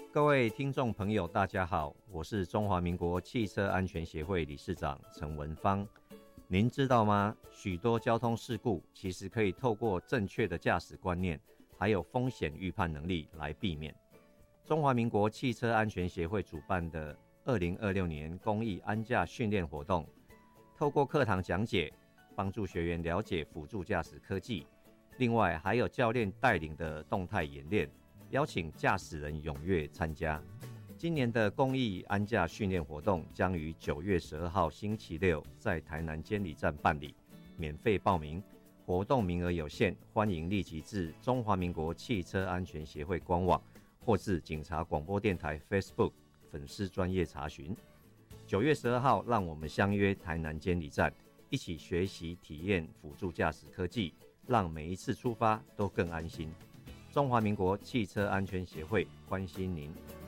各位听众朋友，大家好，我是中华民国汽车安全协会理事长陈文芳。您知道吗？许多交通事故其实可以透过正确的驾驶观念，还有风险预判能力来避免。中华民国汽车安全协会主办的2026年公益安驾训练活动，透过课堂讲解，帮助学员了解辅助驾驶科技，另外还有教练带领的动态演练，邀请驾驶人踊跃参加。今年的公益安驾训练活动将于9月12号星期六在台南监理站办理，免费报名，活动名额有限，欢迎立即至中华民国汽车安全协会官网或至警察广播电台 Facebook 粉丝专页查询。9月12号，让我们相约台南监理站，一起学习体验辅助驾驶科技，让每一次出发都更安心。中华民国汽车安全协会关心您。